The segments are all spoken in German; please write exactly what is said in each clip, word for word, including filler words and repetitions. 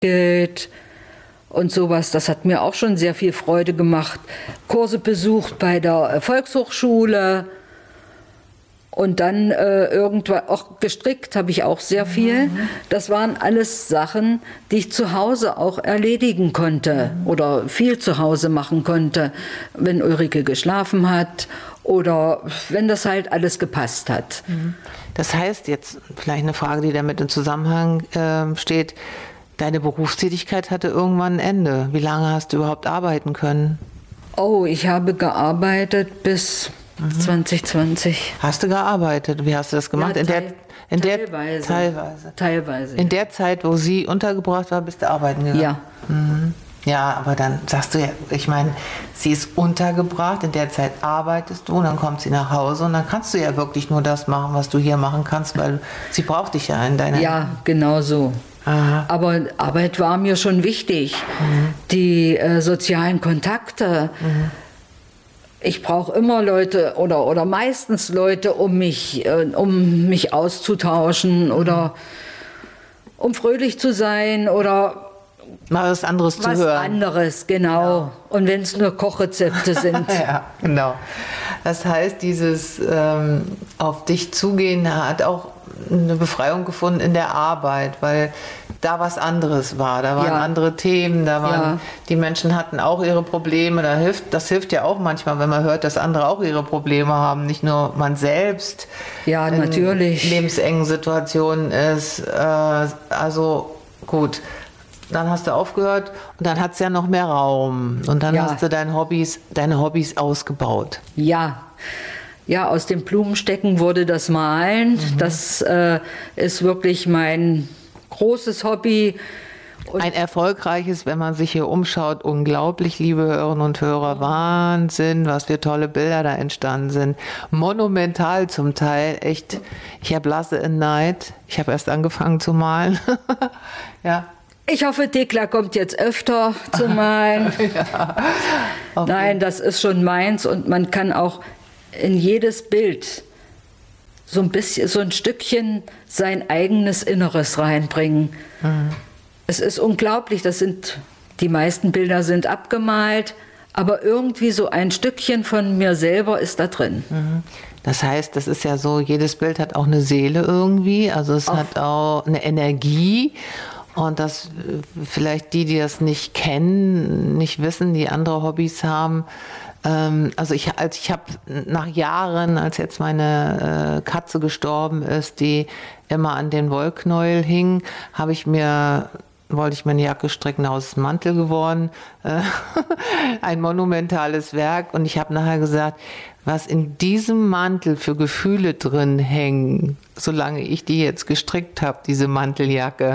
geht und sowas. Das hat mir auch schon sehr viel Freude gemacht. Kurse besucht bei der Volkshochschule und dann äh, irgendwann auch gestrickt habe ich auch sehr viel. Mhm. Das waren alles Sachen, die ich zu Hause auch erledigen konnte mhm. oder viel zu Hause machen konnte, wenn Ulrike geschlafen hat oder wenn das halt alles gepasst hat. Mhm. Das heißt, jetzt vielleicht eine Frage, die damit im Zusammenhang äh, steht, deine Berufstätigkeit hatte irgendwann ein Ende. Wie lange hast du überhaupt arbeiten können? Oh, ich habe gearbeitet bis mhm. zwanzig zwanzig. Hast du gearbeitet? Wie hast du das gemacht? Ja, in teil, der, in teilweise. Der, teilweise. Teilweise. In der Zeit, wo sie untergebracht war, bist du arbeiten gegangen? Ja. Mhm. Ja, aber dann sagst du ja, ich meine, sie ist untergebracht, in der Zeit arbeitest du und dann kommt sie nach Hause und dann kannst du ja wirklich nur das machen, was du hier machen kannst, weil sie braucht dich ja in deiner... Ja, genau so. Aha. Aber Arbeit war mir schon wichtig. Mhm. Die äh, sozialen Kontakte. Mhm. Ich brauche immer Leute oder, oder meistens Leute, um mich, äh, um mich auszutauschen mhm. oder um fröhlich zu sein oder mal was anderes zu was hören. Was anderes, genau. Ja. Und wenn es nur Kochrezepte sind. Ja, genau. Das heißt, dieses ähm, auf dich zugehen hat auch eine Befreiung gefunden in der Arbeit, weil da was anderes war, da waren ja. andere Themen, da waren ja. die Menschen hatten auch ihre Probleme, da hilft, das hilft ja auch manchmal, wenn man hört, dass andere auch ihre Probleme haben, nicht nur man selbst ja, in natürlich. lebensengen Situationen ist, äh, also gut, dann hast du aufgehört und dann hat es ja noch mehr Raum und dann ja. hast du deine Hobbys, deine Hobbys ausgebaut. Ja. Ja, aus dem Blumenstecken wurde das Malen. Mhm. Das äh, ist wirklich mein großes Hobby. Und ein erfolgreiches, wenn man sich hier umschaut, unglaublich, liebe Hörerinnen und Hörer, Wahnsinn, was für tolle Bilder da entstanden sind. Monumental zum Teil, echt, ich habe Lasse in Neid. Ich habe erst angefangen zu malen. Ja. Ich hoffe, Thekla kommt jetzt öfter zu malen. Ja. Okay. Nein, das ist schon meins und man kann auch in jedes Bild so ein bisschen, so ein Stückchen sein eigenes Inneres reinbringen. Mhm. Es ist unglaublich, das sind, die meisten Bilder sind abgemalt, aber irgendwie so ein Stückchen von mir selber ist da drin. Mhm. Das heißt, das ist ja so, jedes Bild hat auch eine Seele irgendwie, also es Auf. hat auch eine Energie. Und das vielleicht die, die das nicht kennen, nicht wissen, die andere Hobbys haben. Ähm, also ich, als ich habe nach Jahren, als jetzt meine äh, Katze gestorben ist, die immer an den Wollknäuel hing, habe ich mir wollte ich mir eine Jacke stricken, aus dem Mantel geworden. Äh, ein monumentales Werk. Und ich habe nachher gesagt, was in diesem Mantel für Gefühle drin hängen, solange ich die jetzt gestrickt habe, diese Manteljacke,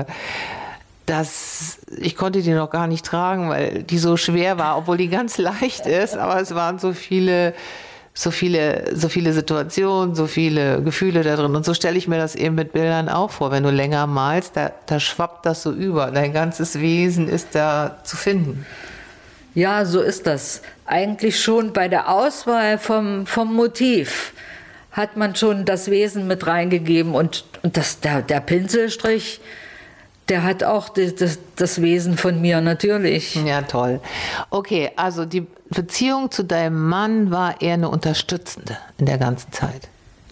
das, ich konnte die noch gar nicht tragen, weil die so schwer war, obwohl die ganz leicht ist, aber es waren so viele, so viele, so viele Situationen, so viele Gefühle da drin. Und so stelle ich mir das eben mit Bildern auch vor. Wenn du länger malst, da, da schwappt das so über. Dein ganzes Wesen ist da zu finden. Ja, so ist das. Eigentlich schon bei der Auswahl vom, vom Motiv hat man schon das Wesen mit reingegeben und, und das, der, der Pinselstrich, der hat auch das, das, das Wesen von mir, natürlich. Ja, toll. Okay, also die Beziehung zu deinem Mann war eher eine unterstützende in der ganzen Zeit.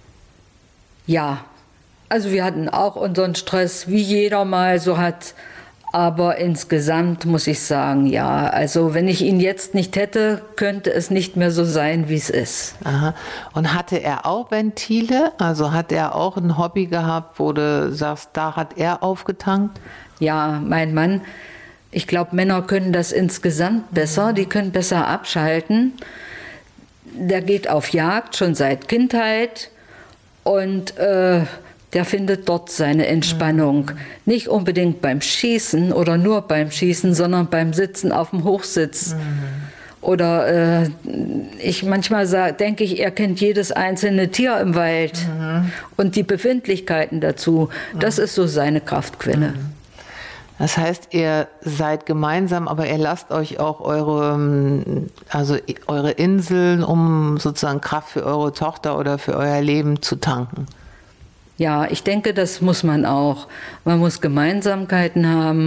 Ja, also wir hatten auch unseren Stress, wie jeder mal so hat. Aber insgesamt muss ich sagen, ja, also wenn ich ihn jetzt nicht hätte, könnte es nicht mehr so sein, wie es ist. Aha. Und hatte er auch Ventile? Also hat er auch ein Hobby gehabt, wo du sagst, da hat er aufgetankt? Ja, mein Mann, ich glaube, Männer können das insgesamt besser, die können besser abschalten. Der geht auf Jagd schon seit Kindheit und äh, der findet dort seine Entspannung. Mhm. Nicht unbedingt beim Schießen oder nur beim Schießen, sondern beim Sitzen auf dem Hochsitz. Mhm. Oder äh, ich manchmal sag, denke ich, er kennt jedes einzelne Tier im Wald mhm. und die Befindlichkeiten dazu. Das mhm. ist so seine Kraftquelle. Mhm. Das heißt, ihr seid gemeinsam, aber ihr lasst euch auch eure, also eure Inseln, um sozusagen Kraft für eure Tochter oder für euer Leben zu tanken. Ja, ich denke, das muss man auch. Man muss Gemeinsamkeiten haben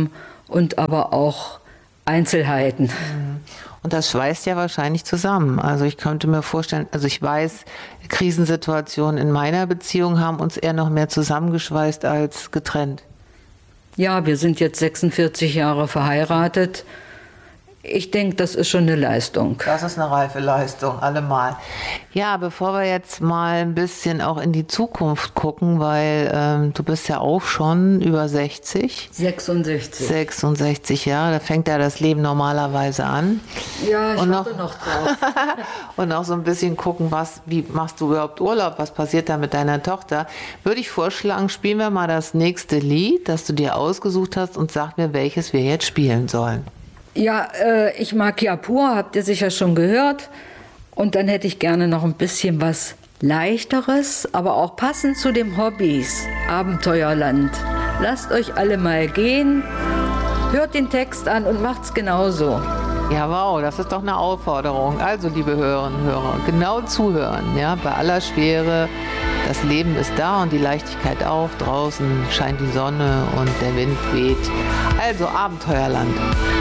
und aber auch Einzelheiten. Und das schweißt ja wahrscheinlich zusammen. Also ich könnte mir vorstellen, also ich weiß, Krisensituationen in meiner Beziehung haben uns eher noch mehr zusammengeschweißt als getrennt. Ja, wir sind jetzt sechsundvierzig Jahre verheiratet. Ich denke, das ist schon eine Leistung. Das ist eine reife Leistung, allemal. Ja, bevor wir jetzt mal ein bisschen auch in die Zukunft gucken, weil ähm, du bist ja auch schon über sechzig. sechsundsechzig. sechsundsechzig Jahre, da fängt ja das Leben normalerweise an. Ja, ich und warte noch, noch drauf. Und auch so ein bisschen gucken, was, wie machst du überhaupt Urlaub, was passiert da mit deiner Tochter. Würde ich vorschlagen, spielen wir mal das nächste Lied, das du dir ausgesucht hast und sag mir, welches wir jetzt spielen sollen. Ja, äh, ich mag Japur, habt ihr sicher schon gehört. Und dann hätte ich gerne noch ein bisschen was Leichteres, aber auch passend zu den Hobbys. Abenteuerland. Lasst euch alle mal gehen, hört den Text an und macht's genauso. Ja, wow, das ist doch eine Aufforderung. Also, liebe Hörerinnen und Hörer, genau zuhören, ja, bei aller Schwere. Das Leben ist da und die Leichtigkeit auch. Draußen scheint die Sonne und der Wind weht. Also, Abenteuerland.